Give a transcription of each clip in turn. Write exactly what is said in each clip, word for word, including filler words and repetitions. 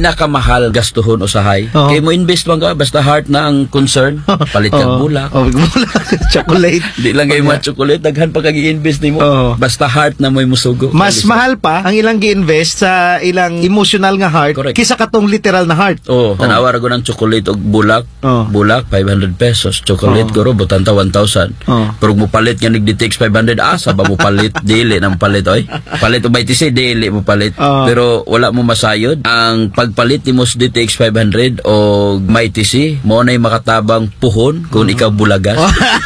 nakamahal gastuhon usahay. Oo. Kay mo invest man ka basta heart na ang concern, palit kang Oo. bulak. Oh, bulak. Chocolate. Di lang kayo mga chocolate, daghan pa kag i-invest nimo. Oo. Basta heart na mo'y musugo. Mas mahal pa ang ilang gi-invest sa ilang emotional nga heart Correct. kisa katong literal na heart. Oh, tanawa ra ko ng chocolate og bulak. Oo. Bulak five hundred pesos, chocolate Oo. guro butanta one thousand. Oo. Pero mo palit nga nigdi takes five hundred asa ba mo palit dili nang palit oy. Palit og may tisi dili mo palit. Oo. Pero wala mo masayod ang pagpalit nimo sa D T X five hundred o may tisi mo nay makatabang puhon kung ikaw bulagas.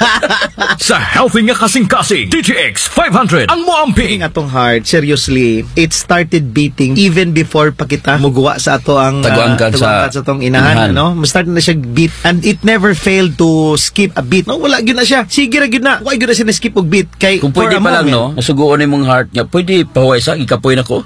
Sa healthy nga kasing-kasing, D T X five hundred ang moamping. Ang atong heart, seriously, it started beating even before pa kita muguwa sa ato ang Taguangkan uh, sa sa atong inahan, inahan. no? Start na siya beat and it never failed to skip a beat. No, wala gyud na siya. Sige ra gyud na. Why gyud na siya na skip og beat kay Kung for pwede a pa lang moment. no, nasuguon imong heart nga pwede pahuway sa ikapoy nako.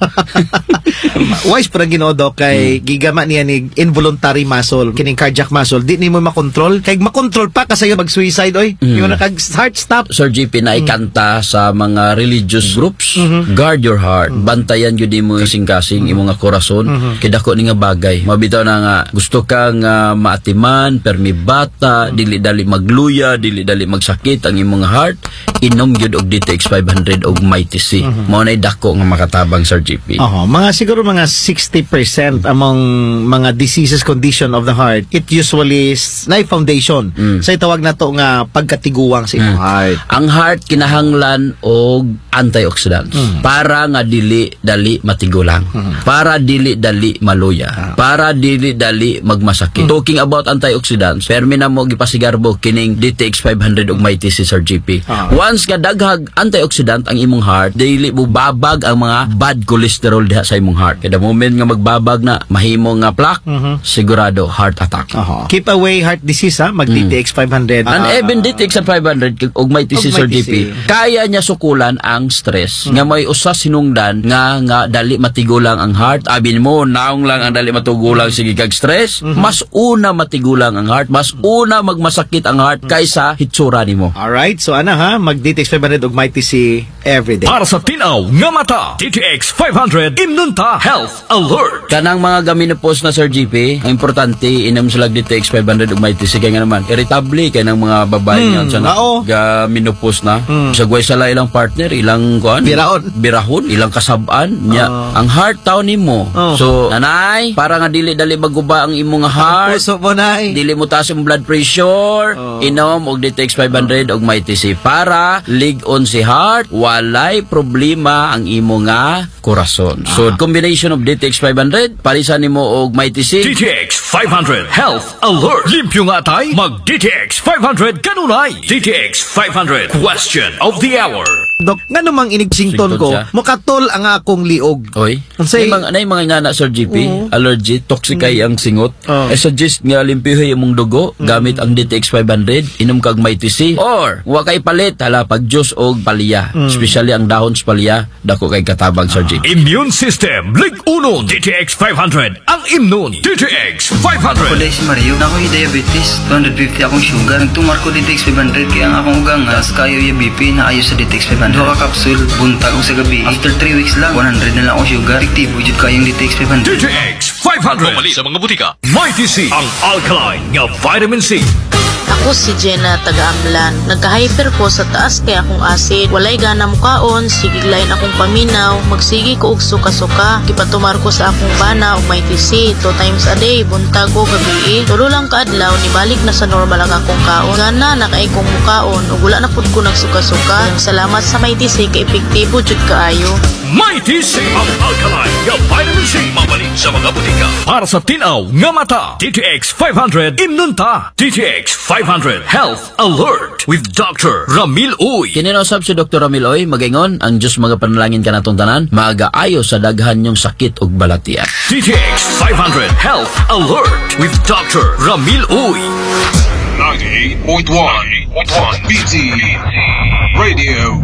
Wise para Ginoo kay Hmm. gigama niya ni involuntary muscle, kining cardiac muscle, di nimo makontrol. Kay makontrol pa kasayo mag-suicide oy. Hmm. Yung nakag heart stop. Sir G P na ikanta sa mga religious groups, guard your heart, bantayan yun di mo kasing-kasing imo nga korason, kay dako ni nga bagay. Mabitaw na nga, gusto kang uh, maatiman, permi bata, dili dali magluya, dili dali magsakit ang imong heart, inom yun og D T X five hundred og Mighty C. Mao nay dako nga makatabang Sir G P. Oho, mga siguro mga sixty percent among mga diseases condition of the heart, it usually is na foundation. Mm. Sa itawag na to nga pagkatiguang sa imong heart. Ang heart kinahanglan og antioxidants para nga dili dali matigulang, para dili dali maluya, para dili dali magmasakit. Talking about antioxidants, permi na mo gipasigarbo kining D T X five hundred ug Mighty C Sir G P. Ah. Once ka daghag antioxidant ang imong heart, dili mo babag ang mga bad cholesterol diha sa imong heart. Kada moment nga magbabag na mahimo nga plaque, sigurado heart attack. Oho. Keep away heart disease ha, mag D T X five hundred. And Ah, even D T X five hundred ug Mighty C Ug Sir Mighty G P, C. kaya niya sukulan ang stress nga may usa sinungdan nga nga dali matigulang ang heart. Abin mo naong lang ang dali matigulang sige kag stress, mas una matigulang ang heart, mas una magmasakit ang heart kaysa hitsura nimo. Alright, so ana ha, mag D T X five hundred ug Mighty C every day. Para sa tinaw nga mata, D T X five hundred Imnunta Health Alert. Kanang mga gaminopause na Sir G P, ang importante inom sila D T X five hundred ug Mighty C kay nga naman irritable kay nang mga babae Hmm, nga sa oo. gaminopause na. Sa guway sala ilang partner, ilang kuan, Birahon. birahon, ilang kasab-an nya. Oo. Ang heart taw nimo. Oo. So, nanay, para nga dili dali maguba ang imong heart. Puso mo na eh. Dili mo taas ang blood pressure, Oo. inom og D T X five hundred og Mighty C para lig-on si heart, walay problema ang imo nga korason. So, combination of D T X five hundred, parisan nimo og Mighty C. D T X five hundred Health Alert. Limpyo nga tay, mag D T X five hundred kanunay. D T X five hundred Question of the Hour. Dok, nga namang inigsington Sington ko, siya. mukatol ang akong liog. Oy, Say- may mga, may mga nga na Sir G P, Oo. allergy, toxic kay ang singot. Oo. I suggest nga limpyuhay imong dugo gamit ang D T X five hundred, inom kag Mighty C. Or, wa kay palit, hala, pag juice og palya. Especially ang dahon sa palya, dako kay katabang Sir G P. Immune System, Lig Uno, D T X five hundred, ang imnon, D T X five hundred. Kulay si Mario, na ako'y diabetes, two fifty akong sugar. Nagtumar ko D T X five hundred, kaya ang akong ugang, as kayo yung B P, na ayos sa D T X five hundred. Dua ka kapsul, buntag ko sa gabi. After three weeks lang, one hundred na lang akong sugar. Aktibo, jud kayong D T X five D hundred. T X five hundred. Pumali sa mga butika. Mighty C, ang alkaline nga vitamin C. Ako si Jenna taga-Amlan. Nagka-hyper ko sa taas kay akong acid. Walay gana mukaon, sigiglayin akong paminaw, magsigi ko og suka-suka. Gipatumar ko sa akong bana og Mighty C two times a day, buntag o gabi. Tulo lang kaadlaw nibalik na sa normal ang akong kaon. Gana nakaay kong mukaon ug wala na pud ko nagsuka-suka. Salamat sa Mighty C kay epektibo jud kaayo. Mighty C, ang alkaline nga vitamin C. Mabalik sa mga butika. Para sa tinaw nga mata, D T X five hundred Imnunta. D T X five hundred Health Alert with Doctor Ramil Uy. Kininausap si Doctor Ramil Oy, magaingon, ang Diyos mga panalangin ka natong tanan, maagaayo sa daghan yung sakit ug balatian. D T X five hundred Health Alert with Doctor Ramil Uy. ninety-eight point one B T Radio.